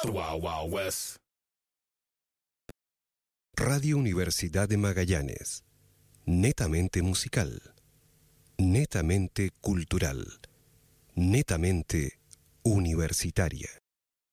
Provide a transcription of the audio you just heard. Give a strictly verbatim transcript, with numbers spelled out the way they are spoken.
The Wild Wild West. Radio Universidad de Magallanes. Netamente musical. Netamente cultural. Netamente universitaria.